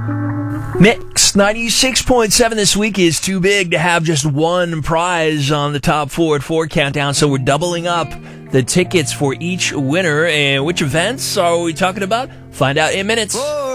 Mix 96.7 this week is too big to have just one prize on the Top 4 at 4 countdown, so we're doubling up the tickets for each winner. And which events are we talking about? Find out in minutes.